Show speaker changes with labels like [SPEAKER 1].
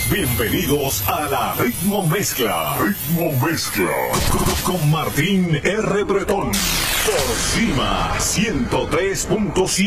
[SPEAKER 1] Bienvenidos a la Ritmo Mezcla. Ritmo Mezcla. Con Martín R. Bretón. Por Cima 103.7.